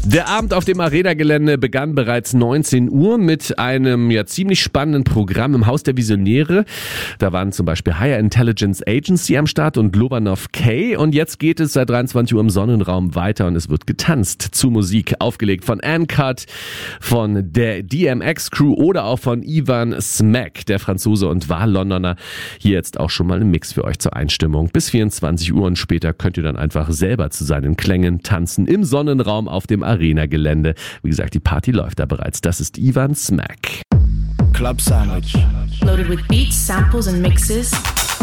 Der Abend auf dem Arena-Gelände begann bereits 19 Uhr mit einem ziemlich spannenden Programm im Haus der Visionäre. Da waren zum Beispiel Higher Intelligence Agency am Start und Lobanov K. Und jetzt geht es seit 23 Uhr im Sonnenraum weiter und es wird getanzt zu Musik, aufgelegt von Uncut, von der DMX-Crew oder auch von Ivan Smack, der Franzose und Wahl-Londoner. Hier jetzt auch schon mal ein Mix für euch zur Einstimmung. Bis 24 Uhr und später könnt ihr dann einfach selber zu seinen Klängen tanzen im Sonnenraum auf dem Arena-Gelände. Wie gesagt, die Party läuft da bereits. Das ist Ivan Smack. Club Sandwich. Loaded with beats, samples and mixes.